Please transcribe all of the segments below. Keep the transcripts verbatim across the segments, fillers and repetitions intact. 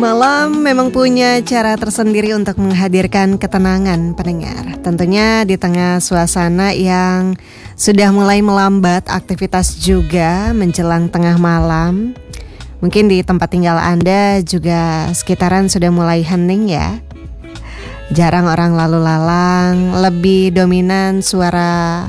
Malam memang punya cara tersendiri untuk menghadirkan ketenangan pendengar. Tentunya di tengah suasana yang sudah mulai melambat aktivitas juga menjelang tengah malam. Mungkin di tempat tinggal Anda juga sekitaran sudah mulai hening ya. Jarang orang lalu lalang, lebih dominan suara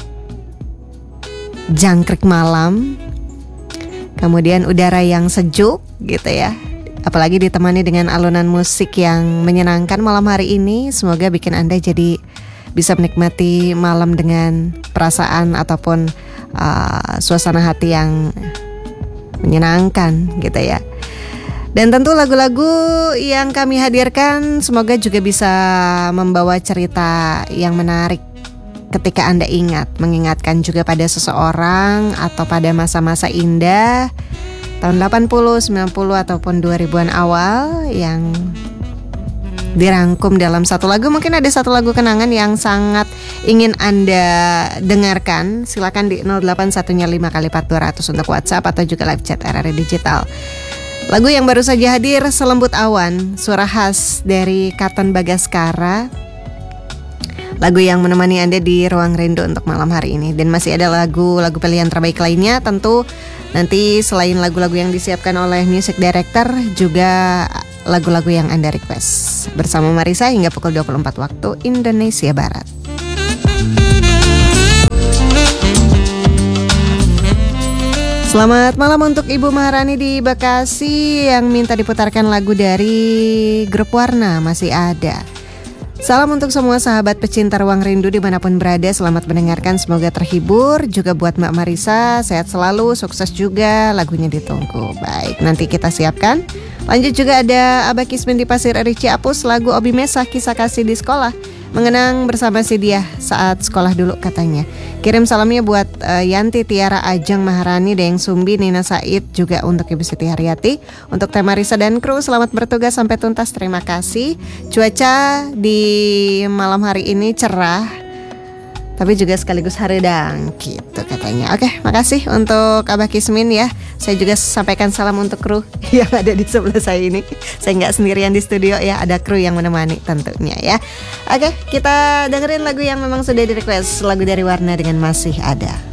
jangkrik malam. Kemudian udara yang sejuk gitu ya. Apalagi ditemani dengan alunan musik yang menyenangkan malam hari ini. Semoga bikin Anda jadi bisa menikmati malam dengan perasaan ataupun uh, suasana hati yang menyenangkan gitu ya. Dan tentu lagu-lagu yang kami hadirkan semoga juga bisa membawa cerita yang menarik ketika Anda ingat. Mengingatkan juga pada seseorang atau pada masa-masa indah tahun delapan puluh, sembilan puluh ataupun dua ribuan awal yang dirangkum dalam satu lagu. Mungkin ada satu lagu kenangan yang sangat ingin Anda dengarkan. Silakan di nol delapan satu lima kali empat dua ratus untuk WhatsApp atau juga live chat R R I Digital. Lagu yang baru saja hadir, Selembut Awan, suara khas dari Katon Bagaskara. Lagu yang menemani Anda di Ruang Rindu untuk malam hari ini. Dan masih ada lagu-lagu pilihan terbaik lainnya. Tentu nanti selain lagu-lagu yang disiapkan oleh music director, juga lagu-lagu yang Anda request. Bersama Marisa hingga pukul dua puluh empat waktu Indonesia Barat. Selamat malam untuk Ibu Maharani di Bekasi yang minta diputarkan lagu dari grup Warna, Masih Ada. Salam untuk semua sahabat pecinta Ruang Rindu dimanapun berada. Selamat mendengarkan, semoga terhibur. Juga buat Mbak Marisa, sehat selalu, sukses juga. Lagunya ditunggu. Baik, nanti kita siapkan. Lanjut juga ada Abah Kismin di Pasir Eri Ciapus, lagu Obi Mesah, Kisah Kasih di Sekolah. Mengenang bersama si dia saat sekolah dulu katanya. Kirim salamnya buat uh, Yanti, Tiara, Ajeng, Maharani, Dayang Sumbi, Nina Said, juga untuk Ibu Siti Haryati. Untuk Teh Marisa dan kru, selamat bertugas sampai tuntas, terima kasih. Cuaca di malam hari ini cerah, tapi juga sekaligus haredang gitu katanya. Oke, makasih untuk Abah Kismin ya. Saya juga sampaikan salam untuk kru yang ada di sebelah saya ini. Saya nggak sendirian di studio ya, ada kru yang menemani tentunya ya. Oke, kita dengerin lagu yang memang sudah di request, lagu dari Warna dengan Masih Ada.